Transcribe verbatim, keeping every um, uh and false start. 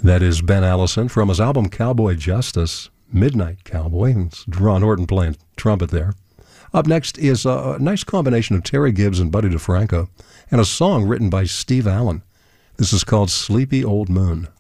That is Ben Allison from his album Cowboy Justice, Midnight Cowboy. It's Ron Horton playing trumpet there. Up next is a nice combination of Terry Gibbs and Buddy DeFranco, and a song written by Steve Allen. This is called Sleepy Old Moon.